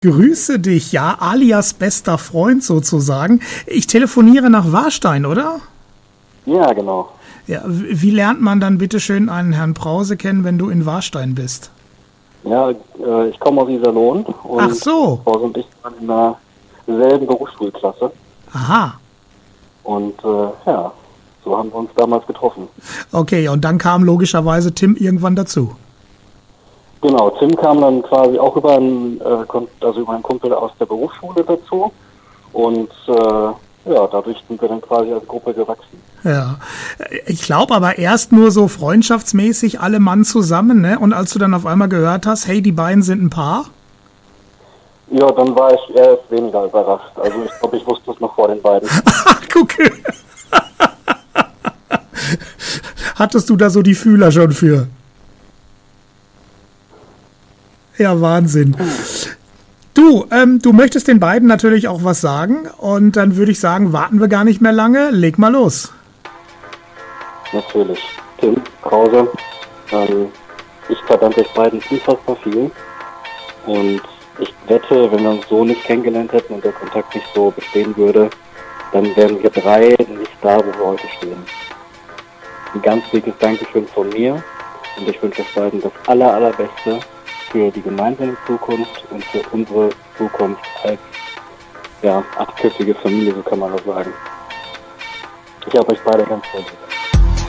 Grüße dich, ja, alias bester Freund sozusagen. Ich telefoniere nach Warstein, oder? Ja, genau. Ja, wie lernt man dann bitteschön einen Herrn Brause kennen, wenn du in Warstein bist? Ja, ich komme aus Iserlohn Ach und so, war so ein bisschen in derselben Berufsschulklasse. aha. Und ja, so haben wir uns damals getroffen. Okay, und dann kam logischerweise Tim irgendwann dazu. Genau, Tim kam dann quasi auch über über einen Kumpel aus der Berufsschule dazu. Und ja, dadurch sind wir dann quasi als Gruppe gewachsen. Ja, ich glaube aber erst nur so freundschaftsmäßig alle Mann zusammen, ne? Und als du dann auf einmal gehört hast, hey, die beiden sind ein Paar? Ja, dann war ich erst weniger überrascht. Also ich glaube, ich wusste es noch vor den beiden. Ach, guck. Hattest du da so die Fühler schon für? Ja, Wahnsinn. Du möchtest den beiden natürlich auch was sagen und dann würde ich sagen, warten wir gar nicht mehr lange, leg mal los. Natürlich. Tim, Krause, ich verdanke euch beiden unfassbar viel. Und ich wette, wenn wir uns so nicht kennengelernt hätten und der Kontakt nicht so bestehen würde, dann wären wir drei nicht da, wo wir heute stehen. Ein ganz dickes Dankeschön von mir und ich wünsche euch beiden das Allerbeste für die gemeinsame Zukunft und für unsere Zukunft als achtköpfige Familie, so kann man das sagen. Ich habe euch beide ganz toll.